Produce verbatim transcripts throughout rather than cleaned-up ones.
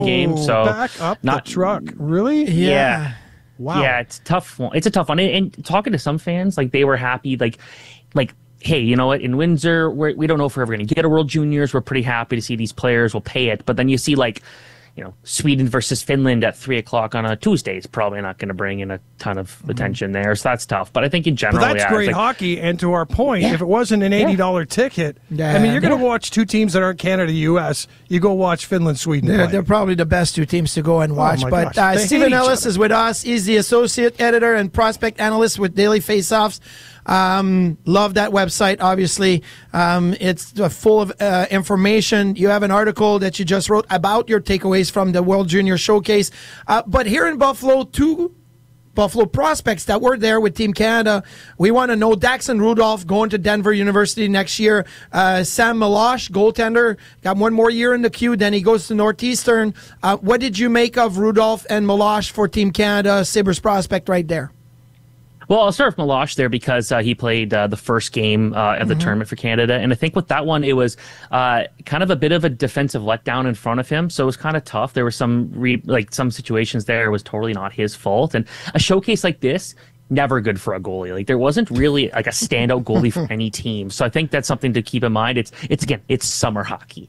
game. So back up not the truck. Really? Yeah. Yeah. Wow. Yeah, it's a tough one. It's a tough one. And, and talking to some fans, like they were happy, like, like, hey, you know what? In Windsor, we're, we don't know if we're ever going to get a World Juniors. We're pretty happy to see these players. We'll pay it. But then you see like, you know, Sweden versus Finland at three o'clock on a Tuesday. It's probably not going to bring in a ton of mm-hmm. attention there. So that's tough. But I think in general, but that's yeah, great like, hockey. And to our point, yeah. if it wasn't an eighty dollars yeah. ticket, yeah. I mean, you're going to yeah. watch two teams that aren't Canada, U S. You go watch Finland, Sweden. They're, play. they're probably the best two teams to go and watch. Oh but uh, Stephen Ellis is with us. He's the associate editor and prospect analyst with Daily Faceoffs. Um, love that website, obviously. Um, it's uh, full of uh, information. You have an article that you just wrote about your takeaways from the World Junior Showcase. Uh, but here in Buffalo, two Buffalo prospects that were there with Team Canada. We want to know Daxon Rudolph going to Denver University next year. Uh, Sam Meloche, goaltender, got one more year in the queue. Then he goes to Northeastern. Uh, what did you make of Rudolph and Meloche for Team Canada? Sabres prospect right there. Well, I'll start with Meloche there because uh, he played uh, the first game uh, of the mm-hmm. tournament for Canada. And I think with that one, it was uh, kind of a bit of a defensive letdown in front of him. So it was kind of tough. There were some re- like some situations there. It was totally not his fault. And a showcase like this, never good for a goalie. Like there wasn't really like a standout goalie for any team. So I think that's something to keep in mind. It's it's again, it's summer hockey,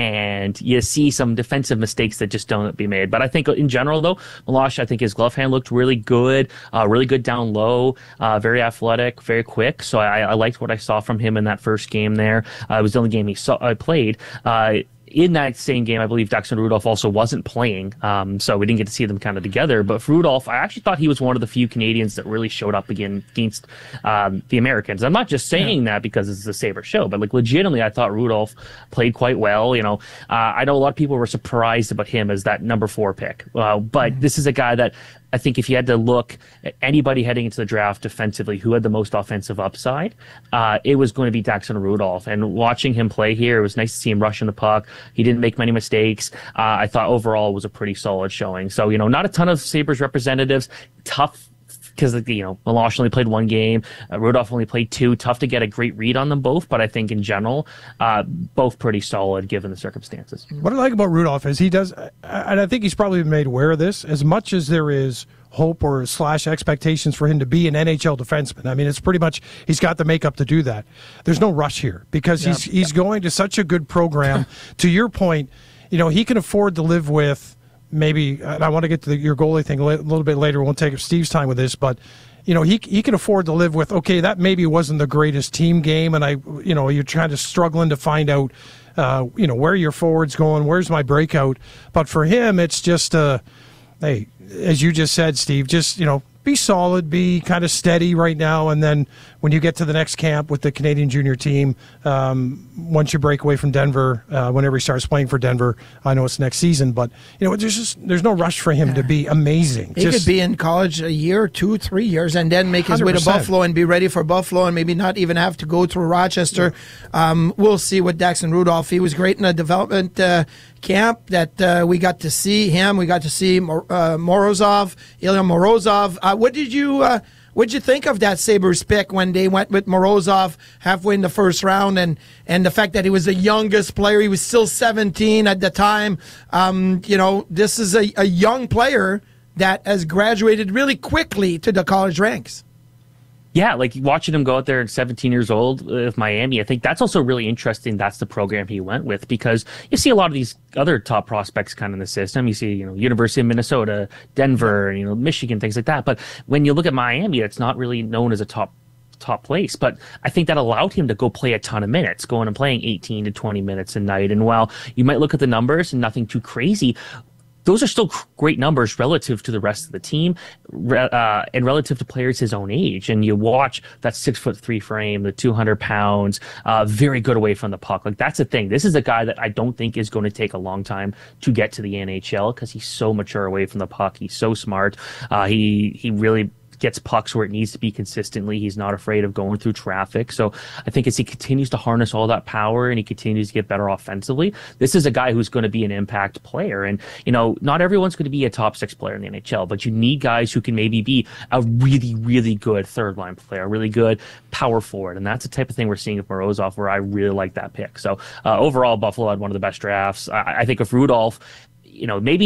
and you see some defensive mistakes that just don't be made. But I think in general, though, Meloche, I think his glove hand looked really good, uh, really good down low, uh, very athletic, very quick. So I, I liked what I saw from him in that first game there. Uh, it was the only game he saw I played. Uh, In that same game, I believe Daxon Rudolph also wasn't playing, um, so we didn't get to see them kind of together. But for Rudolph, I actually thought he was one of the few Canadians that really showed up again against um, the Americans. I'm not just saying yeah. that because it's a Sabre show, but like legitimately, I thought Rudolph played quite well. You know, uh, I know a lot of people were surprised about him as that number four pick, uh, but mm-hmm. this is a guy that I think if you had to look at anybody heading into the draft defensively who had the most offensive upside, uh, it was going to be Daxon Rudolph. And watching him play here, it was nice to see him rushing the puck. He didn't make many mistakes. Uh, I thought overall it was a pretty solid showing. So, you know, not a ton of Sabres representatives. Tough because, you know, Meloche only played one game. Uh, Rudolph only played two. Tough to get a great read on them both. But I think in general, uh, both pretty solid given the circumstances. What I like about Rudolph is he does, and I think he's probably been made aware of this, as much as there is hope or slash expectations for him to be an N H L defenseman. I mean, it's pretty much, he's got the makeup to do that. There's no rush here because yeah. he's he's going to such a good program. To your point, you know, he can afford to live with maybe, and I want to get to the, your goalie thing a little bit later. We won't take up Steve's time with this, but you know, he he can afford to live with, okay, that maybe wasn't the greatest team game, and I, you know, you're trying to struggling to find out, uh, you know, where your forward's going, where's my breakout. But for him, it's just, uh, hey, as you just said, Steve, just, you know, be solid, be kind of steady right now, and then when you get to the next camp with the Canadian junior team, um, once you break away from Denver, uh, whenever he starts playing for Denver, I know it's next season, but you know, there's just there's no rush for him yeah. to be amazing. He just, could be in college a year, two, three years, and then make his one hundred percent way to Buffalo and be ready for Buffalo, and maybe not even have to go through Rochester. Yeah. Um, we'll see with Daxon Rudolph. He was great in the development uh, camp that uh, we got to see him. We got to see Mor- uh, Morozov, Ilya Morozov. Uh, what did you? Uh, What'd you think of that Sabres pick when they went with Morozov halfway in the first round, and, and the fact that he was the youngest player? He was still seventeen at the time. Um, you know, this is a, a young player that has graduated really quickly to the college ranks. Yeah, like watching him go out there at seventeen years old with Miami, I think that's also really interesting. That's the program he went with, because you see a lot of these other top prospects kind of in the system. You see, you know, University of Minnesota, Denver, you know, Michigan, things like that. But when you look at Miami, it's not really known as a top top place. But I think that allowed him to go play a ton of minutes, going and playing eighteen to twenty minutes a night. And while you might look at the numbers and nothing too crazy, those are still great numbers relative to the rest of the team, uh, and relative to players his own age. And you watch that six foot three frame, the two hundred pounds, uh, very good away from the puck. Like, that's the thing. This is a guy that I don't think is going to take a long time to get to the N H L, because he's so mature away from the puck. He's so smart. Uh, he he really gets pucks where it needs to be consistently. He's not afraid of going through traffic. So I think as he continues to harness all that power and he continues to get better offensively, this is a guy who's going to be an impact player. And, you know, not everyone's going to be a top six player in the N H L, but you need guys who can maybe be a really, really good third line player, a really good power forward. And that's the type of thing we're seeing with Morozov, where I really like that pick. So uh, overall, Buffalo had one of the best drafts. I, I think if Rudolph, you know, maybe